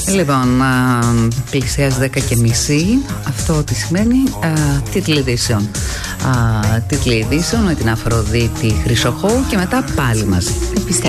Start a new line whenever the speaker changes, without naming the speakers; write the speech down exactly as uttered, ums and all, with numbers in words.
Λοιπόν, α, πλησιάζει δέκα και μισή. Αυτό τι σημαίνει? Τίτλοι ειδήσεων. Τίτλοι ειδήσεων με την Αφροδίτη Χρυσοχώου και μετά πάλι μαζί.
Επιστρέφουμε.